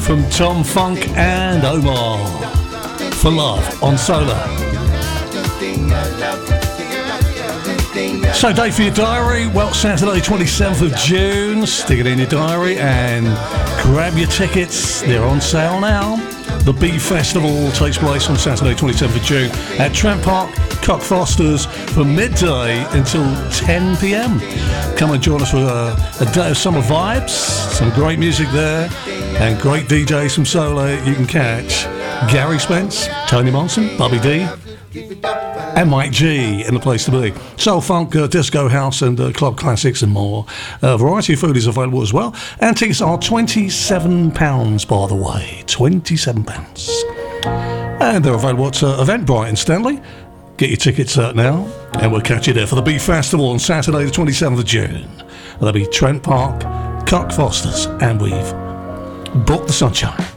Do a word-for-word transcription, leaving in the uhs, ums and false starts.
from Tom Funk and Omar for Love on Solar. So, date for your diary, well, Saturday twenty-seventh of June. Stick it in your diary and grab your tickets. They're on sale now. The Bee Festival takes place on Saturday twenty-seventh of June at Trent Park, Cockfosters, from midday until ten p.m. Come and join us for a, a day of summer vibes, some great music there, and great D Js from Solar. You can catch Gary Spence, Tony Monson, Bobby D, and Mike G in the place to be. Soul, funk, uh, disco, house, and uh, club classics and more. A variety of food is available as well. And tickets are twenty-seven pounds, by the way. twenty-seven pounds. And they're available at uh, Eventbrite in Stanley. Get your tickets uh, now, and we'll catch you there for the Bee Festival on Saturday the twenty-seventh of June. That'll be Trent Park, Cockfosters, and we've booked the sunshine.